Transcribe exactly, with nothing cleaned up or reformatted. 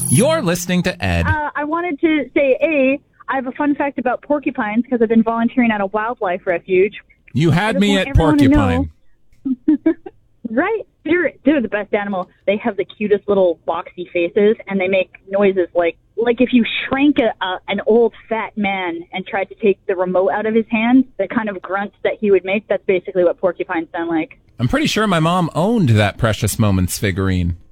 You're listening to Ed. Uh, I wanted to say, A, I have a fun fact about porcupines because I've been volunteering at a wildlife refuge. You had me at porcupine. Right? They're, they're the best animal. They have the cutest little boxy faces, and they make noises like like if you shrank a, a, an old fat man and tried to take the remote out of his hand, the kind of grunts that he would make, that's basically what porcupines sound like. I'm pretty sure my mom owned that Precious Moments figurine.